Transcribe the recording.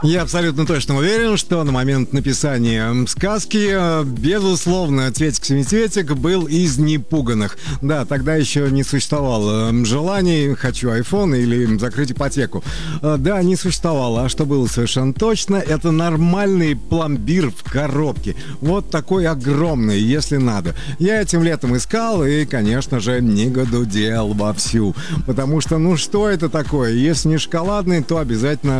Я абсолютно точно уверен, что на момент написания сказки, безусловно, Цветик-семицветик был из непуганных. Да, тогда еще не существовало желаний «хочу iPhone» или «закрыть ипотеку». Да, не существовало. А что было совершенно точно, это нормальный пломбир в коробке. Вот такой огромный, если надо. Я этим летом искал и, конечно же, негодудел вовсю. Потому что, ну что это такое? Если не шоколадный, то обязательно